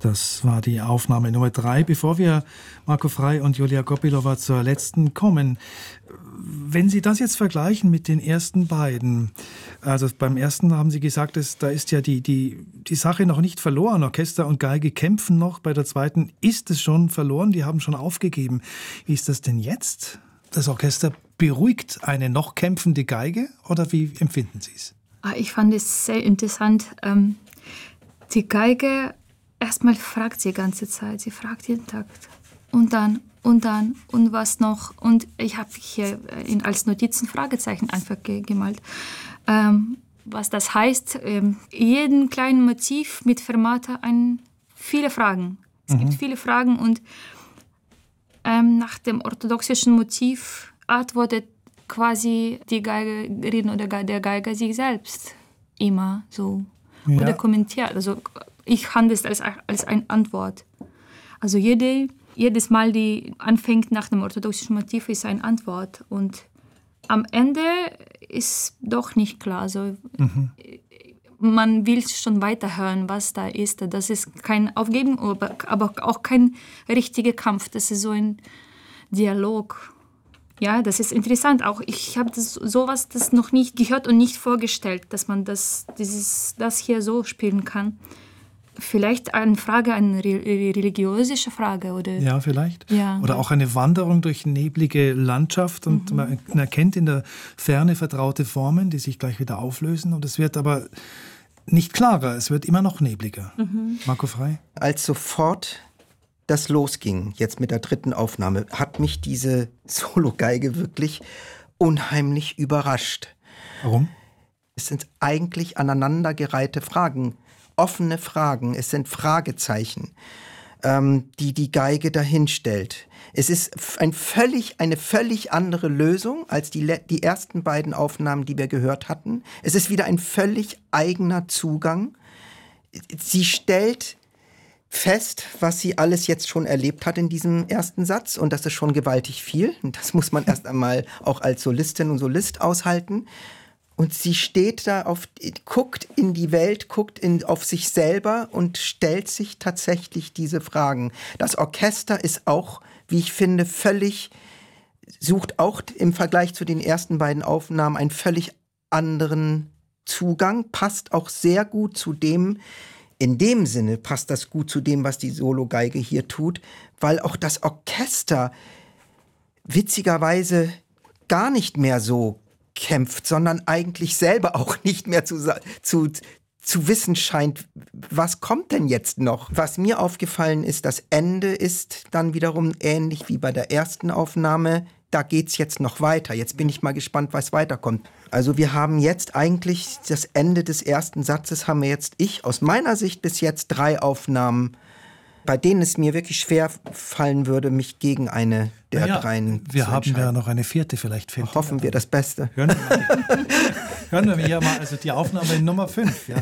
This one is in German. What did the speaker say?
Das war die Aufnahme Nummer 3. Bevor wir, Marco Frey und Julia Gopilova, zur letzten kommen, wenn Sie das jetzt vergleichen mit den ersten beiden, also beim ersten haben Sie gesagt, da ist ja die Sache noch nicht verloren. Orchester und Geige kämpfen noch. Bei der zweiten ist es schon verloren, die haben schon aufgegeben. Wie ist das denn jetzt? Das Orchester beruhigt eine noch kämpfende Geige oder wie empfinden Sie es? Ich fand es sehr interessant. Die Geige erstmal fragt sie die ganze Zeit. Sie fragt jeden Tag. Und dann und was noch. Und ich habe hier als Notizen Fragezeichen einfach gemalt. Was das heißt, jeden kleinen Motiv mit Fermata viele Fragen. Es gibt viele Fragen und nach dem orthodoxischen Motiv antwortet quasi die Geigerin oder der Geiger sich selbst immer so. Ja. Oder kommentiert. Also ich handle es als eine Antwort. Also jedes Mal, die anfängt nach dem orthodoxischen Motiv, ist eine Antwort. Und am Ende ist doch nicht klar. Also man will schon weiterhören, was da ist. Das ist kein Aufgeben, aber auch kein richtiger Kampf. Das ist so ein Dialog. Ja, das ist interessant. Auch ich habe sowas das noch nicht gehört und nicht vorgestellt, dass man das hier so spielen kann. Vielleicht eine religiöse Frage, oder? Ja, vielleicht. Ja. Oder auch eine Wanderung durch neblige Landschaft und man erkennt in der Ferne vertraute Formen, die sich gleich wieder auflösen und es wird aber nicht klarer, es wird immer noch nebliger. Marco Frey? Als sofort das losging, jetzt mit der dritten Aufnahme, hat mich diese Solo-Geige wirklich unheimlich überrascht. Warum? Es sind eigentlich aneinandergereihte Fragen, offene Fragen, es sind Fragezeichen, die Geige dahin stellt. Es ist eine völlig andere Lösung als die ersten beiden Aufnahmen, die wir gehört hatten. Es ist wieder ein völlig eigener Zugang. Sie stellt fest, was sie alles jetzt schon erlebt hat in diesem ersten Satz. Und das ist schon gewaltig viel. Und das muss man erst einmal auch als Solistin und Solist aushalten. Und sie steht da, guckt in die Welt, guckt auf sich selber und stellt sich tatsächlich diese Fragen. Das Orchester ist auch, wie ich finde, sucht auch im Vergleich zu den ersten beiden Aufnahmen einen völlig anderen Zugang, passt auch sehr gut zu dem, in dem Sinne passt das gut zu dem, was die Solo-Geige hier tut, weil auch das Orchester witzigerweise gar nicht mehr so kämpft, sondern eigentlich selber auch nicht mehr zu wissen scheint, was kommt denn jetzt noch? Was mir aufgefallen ist, das Ende ist dann wiederum ähnlich wie bei der ersten Aufnahme. Da geht's jetzt noch weiter. Jetzt bin ich mal gespannt, was weiterkommt. Also wir haben jetzt eigentlich das Ende des ersten Satzes, haben wir jetzt aus meiner Sicht bis jetzt 3 Aufnahmen, bei denen es mir wirklich schwer fallen würde, mich gegen eine der 3 wir haben ja noch eine 4. vielleicht finden. Hoffen wir das Beste. Hören wir hier mal also die Aufnahme Nummer 5. Ja.